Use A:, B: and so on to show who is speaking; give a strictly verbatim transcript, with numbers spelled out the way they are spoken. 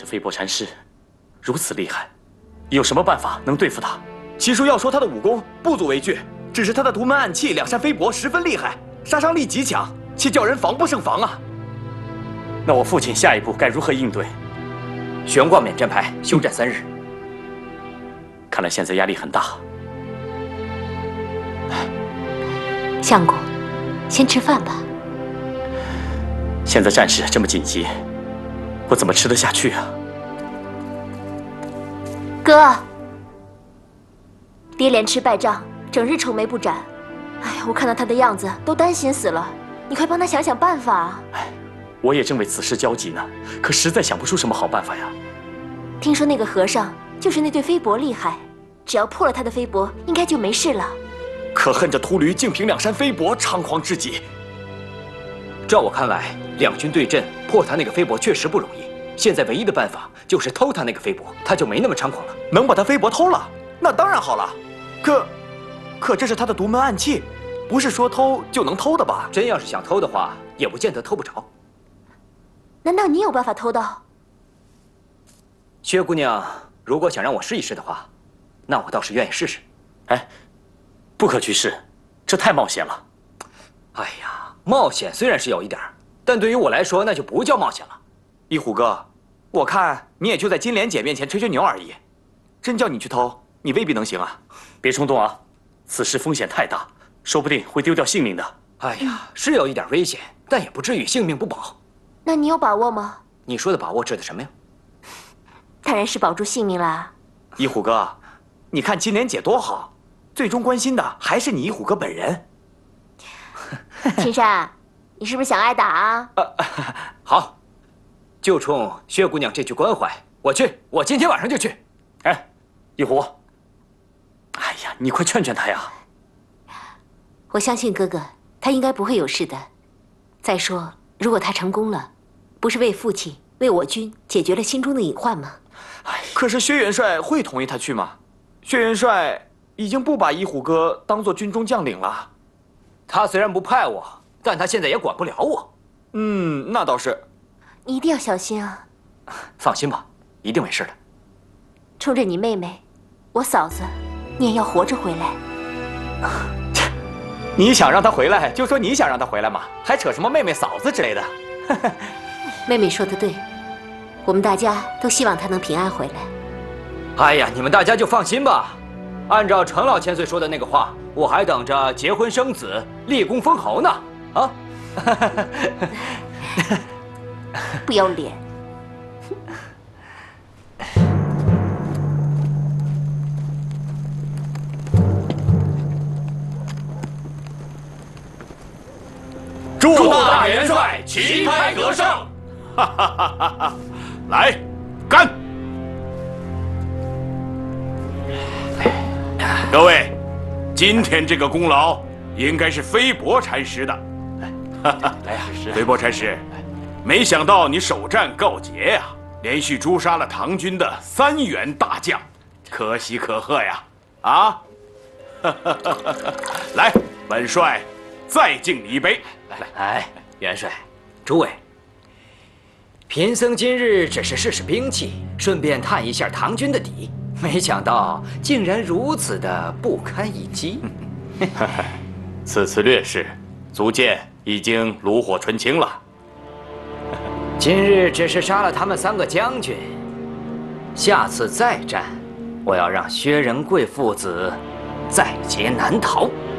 A: 飞伯禅师如此厉害，有什么办法能对付他？
B: 其实要说他的武功不足为惧，只是他的独门暗器两扇飞帛十分厉害，杀伤力极强，且叫人防不胜防啊。
A: 那我父亲下一步该如何应对？
C: 悬挂免战牌，休战三日。
A: 看来现在压力很大。
D: 相公，先吃饭吧。
A: 现在战事这么紧急，我怎么吃得下去啊？
D: 哥，爹连吃败仗，整日愁眉不展。哎呀，我看到他的样子都担心死了。你快帮他想想办法啊！
A: 哎，我也正为此事焦急呢，可实在想不出什么好办法呀。
D: 听说那个和尚就是那对飞帛厉害，只要破了他的飞帛，应该就没事了。
B: 可恨这秃驴竟凭两扇飞帛猖狂至极。
C: 照我看来，两军对阵破他那个飞帛确实不容易。现在唯一的办法就是偷他那个飞帛，他就没那么猖狂了。
B: 能把他飞帛偷了，那当然好了。可，可这是他的独门暗器，不是说偷就能偷的吧？
C: 真要是想偷的话，也不见得偷不着。
D: 难道你有办法偷到？
C: 薛姑娘，如果想让我试一试的话，那我倒是愿意试试。
A: 哎，不可去试，这太冒险了。
C: 哎呀，冒险虽然是有一点，但对于我来说，那就不叫冒险了。
B: 一虎哥，我看你也就在金莲姐面前吹吹牛而已，真叫你去偷，你未必能行啊！
A: 别冲动啊，此事风险太大，说不定会丢掉性命的。
C: 哎呀，是有一点危险，但也不至于性命不保。
D: 那你有把握吗？
C: 你说的把握指的什么呀？
D: 当然是保住性命啦。
B: 一虎哥，你看金莲姐多好，最终关心的还是你一虎哥本人。
D: 青山，你是不是想挨打啊？
C: 啊好。就冲薛姑娘这句关怀，我去，我今天晚上就去。
A: 哎，一虎，哎呀，你快劝劝他呀！
D: 我相信哥哥，他应该不会有事的。再说，如果他成功了，不是为父亲、为我军解决了心中的隐患吗？
B: 哎，可是薛元帅会同意他去吗？薛元帅已经不把一虎哥当做军中将领了。
C: 他虽然不派我，但他现在也管不了我。
B: 嗯，那倒是。
D: 你一定要小心啊！
C: 放心吧，一定没事的。
D: 冲着你妹妹，我嫂子，你也要活着回来。
B: 你想让她回来，就说你想让她回来嘛，还扯什么妹妹、嫂子之类的。
D: 妹妹说的对，我们大家都希望她能平安回来。
C: 哎呀，你们大家就放心吧。按照程老千岁说的那个话，我还等着结婚生子、立功封侯呢。啊！
D: 不要脸！
E: 祝大元帅旗开得胜！哈哈哈哈哈！来，干！各位，今天这个功劳应该是飞伯禅师的。哈哈，
A: 来呀，
E: 飞伯禅师。没想到你首战告捷呀，连续诛杀了唐军的三员大将，可喜可贺呀！啊，来，本帅再敬你一杯。
C: 来，哎，元帅，诸位，贫僧今日只是试试兵器，顺便探一下唐军的底，没想到竟然如此的不堪一击。
E: 此次劣势，足见已经炉火纯青了。
C: 今日只是杀了他们三个将军，下次再战，我要让薛仁贵父子在劫难逃。